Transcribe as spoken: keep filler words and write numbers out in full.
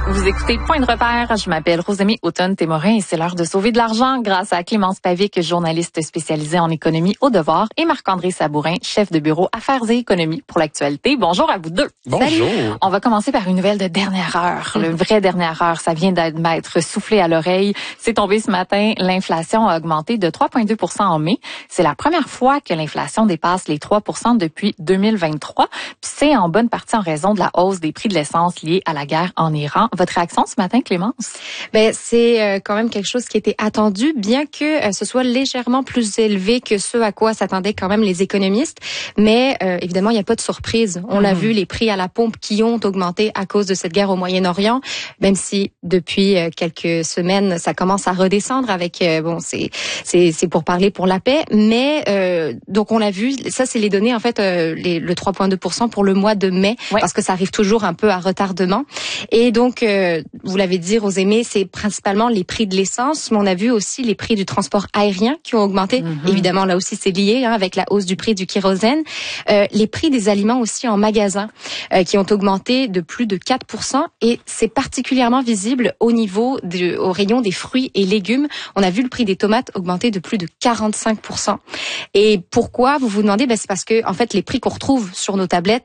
Vous écoutez Point de repère. Je m'appelle Rosemée Automne-Témorin et c'est l'heure de sauver de l'argent grâce à Clémence Pavic, journaliste spécialisée en économie au Devoir, et Marc-André Sabourin, chef de bureau Affaires et économie pour l'actualité. Bonjour à vous deux. Bonjour. Salut. On va commencer par une nouvelle de dernière heure. Le vrai dernière heure, ça vient d'être m'être soufflé à l'oreille. C'est tombé ce matin. L'inflation a augmenté de trois virgule deux pour cent en mai. C'est la première fois que l'inflation dépasse les trois pour cent depuis deux mille vingt-trois. Puis c'est en bonne partie en raison de la hausse des prix de l'essence liée à la guerre en Iran. Votre réaction ce matin, Clémence? Ben c'est euh, quand même quelque chose qui était attendu, bien que euh, ce soit légèrement plus élevé que ce à quoi s'attendaient quand même les économistes. Mais euh, évidemment, il n'y a pas de surprise. On mmh. l'a vu, les prix à la pompe qui ont augmenté à cause de cette guerre au Moyen-Orient, même si depuis euh, quelques semaines, ça commence à redescendre avec, euh, bon, c'est c'est c'est pour parler pour la paix. Mais euh, donc on l'a vu, ça c'est les données en fait, euh, les, le trois virgule deux pour cent pour le mois de mai, ouais. parce que ça arrive toujours un peu à retardement. Et donc, euh, vous l'avez dit, Rosemée, c'est principalement les prix de l'essence, mais on a vu aussi les prix du transport aérien qui ont augmenté. Mm-hmm. Évidemment, là aussi, c'est lié hein, avec la hausse du prix du kérosène. Euh, les prix des aliments aussi en magasin euh, qui ont augmenté de plus de quatre pour cent et c'est particulièrement visible au niveau, de, au rayon des fruits et légumes. On a vu le prix des tomates augmenter de plus de quarante-cinq pour cent. Et pourquoi, vous vous demandez, ben, c'est parce que en fait, les prix qu'on retrouve sur nos tablettes,